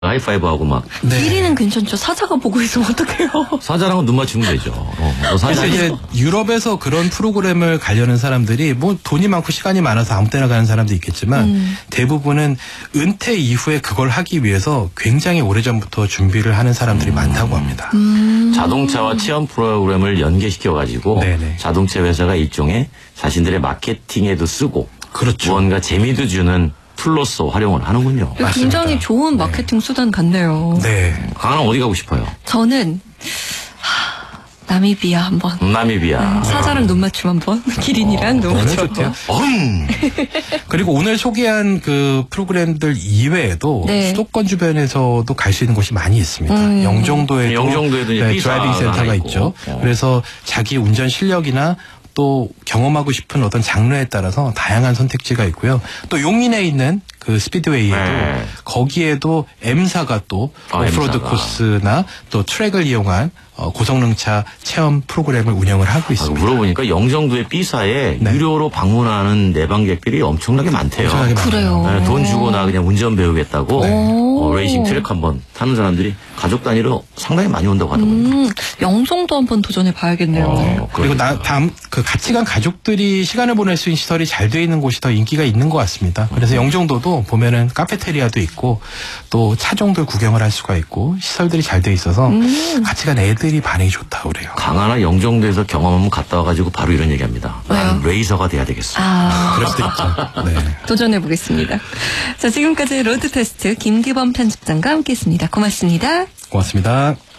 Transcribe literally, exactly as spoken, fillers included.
하이파이브하고 막. 네. 길이는 괜찮죠. 사자가 보고 있으면 어떡해요. 사자랑은 눈 맞추면 되죠. 어, 너 사자. 그래서 이제 유럽에서 그런 프로그램을 가려는 사람들이 뭐 돈이 많고 시간이 많아서 아무 때나 가는 사람도 있겠지만 음. 대부분은 은퇴 이후에 그걸 하기 위해서 굉장히 오래전부터 준비를 하는 사람들이 음. 많다고 합니다. 음. 자동차와 체험 프로그램을 연계시켜가지고 네네. 자동차 회사가 일종의 자신들의 마케팅에도 쓰고 그렇죠. 무언가 재미도 주는 툴로서 활용을 하는군요. 맞습니다. 굉장히 좋은 마케팅 네. 수단 같네요. 네. 강한아 어디 가고 싶어요? 저는 하, 나미비아 한번. 나미비아. 네, 사자랑 눈 맞춤 한번. 기린이랑 어, 눈 맞춤 한번. 음. 그리고 오늘 소개한 그 프로그램들 이외에도 네. 수도권 주변에서도 갈 수 있는 곳이 많이 있습니다. 음. 영종도에도, 영종도에도 이제 네, 드라이빙 센터가 있고. 있죠. 어. 그래서 자기 운전 실력이나 또 경험하고 싶은 어떤 장르에 따라서 다양한 선택지가 있고요. 또 용인에 있는 그 스피드웨이에도 네. 거기에도 M사가 또 아, 오프로드 M사가. 코스나 또 트랙을 이용한 어, 고성능차 체험 프로그램을 운영을 하고 아, 있습니다. 물어보니까 영종도의 B사에 네. 유료로 방문하는 내방객들이 엄청나게 많대요. 엄청나게 많아요. 그래요. 네, 돈 주고 나 그냥 운전 배우겠다고 네. 어, 레이싱 트랙 한번 타는 사람들이 가족 단위로 상당히 많이 온다고 하더군요. 음, 영종도 한번 도전해 봐야겠네요. 어, 그리고 나, 다음 그 같이 간 가족들이 시간을 보낼 수 있는 시설이 잘 돼 있는 곳이 더 인기가 있는 것 같습니다. 그래서 영종도도 보면은 카페테리아도 있고 또 차종들 구경을 할 수가 있고 시설들이 잘 돼 있어서 음. 같이 간 애들이 반응이 좋다고 그래요. 강하나 영종도에서 경험 한번 갔다 와가지고 바로 이런 얘기합니다. 난 레이서가 돼야 되겠어. 아, 그럴 수도 있죠. 네. 도전해 보겠습니다. 자, 지금까지 로드 테스트 김기범 편집장과 함께했습니다. 고맙습니다. 고맙습니다.